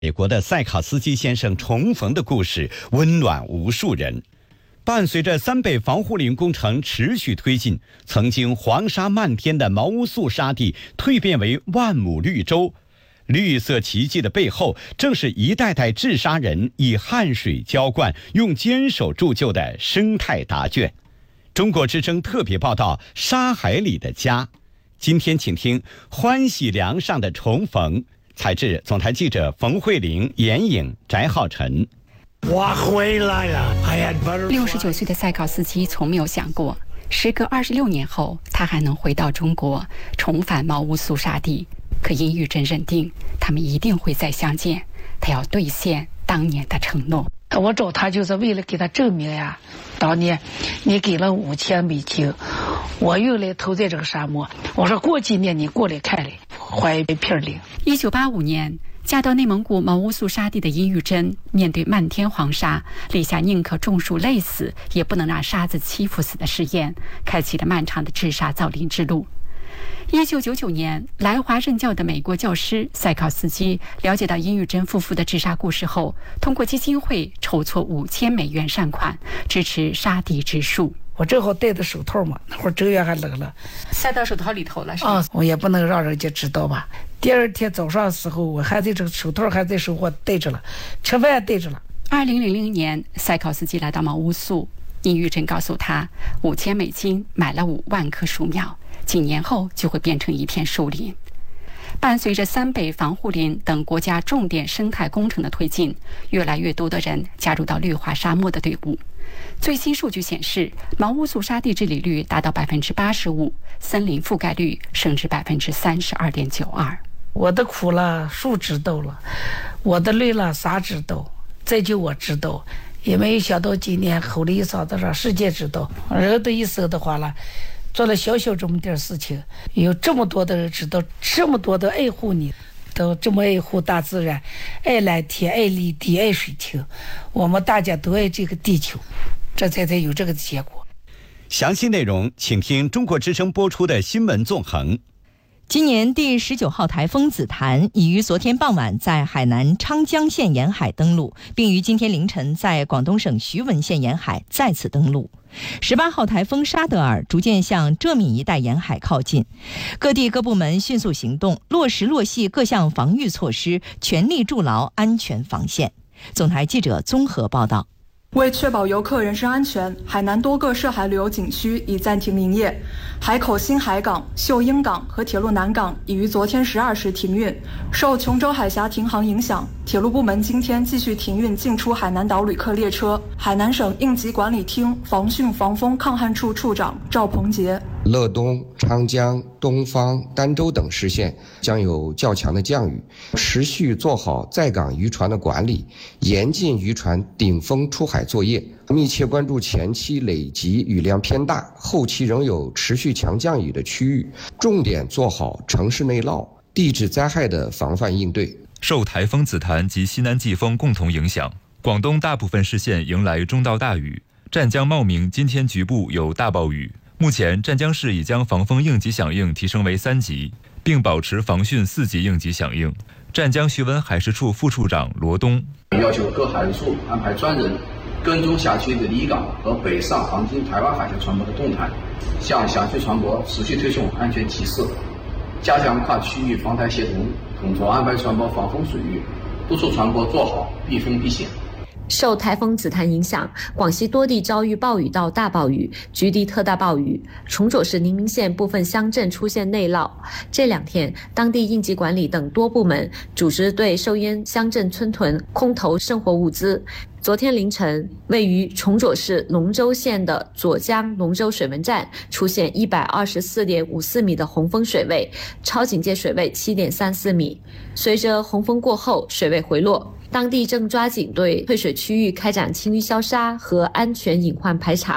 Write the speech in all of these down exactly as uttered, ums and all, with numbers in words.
美国的塞考斯基先生重逢的故事温暖无数人。伴随着三北防护林工程持续推进，曾经黄沙漫天的毛乌素沙地蜕变为万亩绿洲。绿色奇迹的背后，正是一代代治沙人以汗水浇灌、用坚守铸就的生态答卷。中国之声特别报道：沙海里的家。今天请听欢喜梁上的重逢。采制总台记者冯慧玲、严颖、翟浩晨。 我回来了。 六十九岁的塞考斯基从没有想过，时隔二十六年后，他还能回到中国，重返毛乌素沙地。可殷玉珍认定，他们一定会再相见。他要兑现当年的承诺。 我找他就是为了给他证明呀，当年你给了五千美金，我用来投在这个沙漠。我说过几年你过来看来，还一片林。 一九八五年。嫁到内蒙古毛乌素沙地的殷玉珍，面对漫天黄沙，立下宁可种树累死，也不能让沙子欺负死的誓言，开启了漫长的治沙造林之路。一九九九年，来华任教的美国教师塞考斯基了解到殷玉珍夫妇的治沙故事后，通过基金会筹措五千美元善款，支持沙地植树。 我正好戴着手套嘛，那会儿正月还冷了， 塞到手套里头了是吧？ 啊，我也不能让人家知道吧。第二天早上的时候，我还在这个手套还在手，我戴着了，吃饭戴着了。 二零零零年，塞考斯基来到毛乌素，殷玉珍告诉他，五千美金买了五万棵树苗，几年后就会变成一片树林。伴随着三北防护林等国家重点生态工程的推进，越来越多的人加入到绿化沙漠的队伍。最新数据显示，毛乌素沙地治理率达到百分之八十五，森林覆盖率升至百分之三十二点九二。 我的苦了，树知道了；我的累了，啥知道？这就我知道，也没有想到今年吼了一嗓子，让世界知道。人的一生的话了，做了小小这么点事情，有这么多的人知道，这么多的爱护你。都这么爱护大自然，爱蓝天，爱绿地，爱水清，我们大家都爱这个地球，这才才有这个结果。 详细内容请听中国之声播出的新闻纵横。 今年第十九号台风紫檀已于昨天傍晚在海南昌江县沿海登陆，并于今天凌晨在广东省徐闻县沿海再次登陆。十八号台风沙德尔逐渐向浙闽一带沿海靠近，各地各部门迅速行动，落实落细各项防御措施，全力筑牢安全防线。总台记者综合报道。 为确保游客人身安全，海南多个涉海旅游景区已暂停营业。海口新海港、秀英港和铁路南港已于昨天十二时停运。受琼州海峡停航影响，铁路部门今天继续停运进出海南岛旅客列车。海南省应急管理厅防汛防风抗旱处处长赵鹏杰： 乐东、昌江、东方、儋州等市县将有较强的降雨，持续做好在港渔船的管理，严禁渔船顶风出海作业，密切关注前期累积雨量偏大、后期仍有持续强降雨的区域，重点做好城市内涝、地质灾害的防范应对。 受台风紫檀及西南季风共同影响，广东大部分市县迎来中到大雨，湛江茂名今天局部有大暴雨。目前湛江市已将防风应急响应提升为三级，并保持防汛四级应急响应。湛江徐闻海事处副处长罗东要求各海事处安排专人跟踪辖区的离港和北上航经台湾海峡船舶的动态，向辖区船舶持续推送安全提示，加强跨区域防台协同，统筹安排船舶防风水域，督促船舶做好避风避险。 受台风紫檀影响，广西多地遭遇暴雨到大暴雨，局地特大暴雨。崇左市宁明县部分乡镇出现内涝。这两天，当地应急管理等多部门组织对受淹乡镇村屯空投生活物资。昨天凌晨，位于崇左市龙州县的左江龙州水文站出现一百二十四点五四米的洪峰水位，超警戒水位七点三四米。随着洪峰过后，水位回落。当地正抓紧对退水区域开展清淤消沙和安全隐患排查。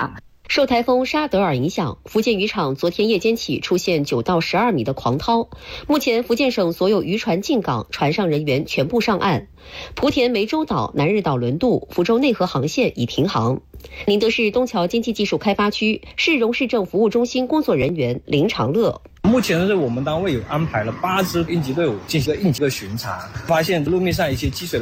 受台风沙德尔影响，福建渔场昨天夜间起出现九到十二米的狂涛。目前，福建省所有渔船进港，船上人员全部上岸。莆田湄洲岛、南日岛轮渡、福州内河航线已停航。宁德市东桥经济技术开发区市容市政服务中心工作人员林长乐。 目前是我们单位有安排了八支应急队伍进行应急的巡查，发现路面上一些积水的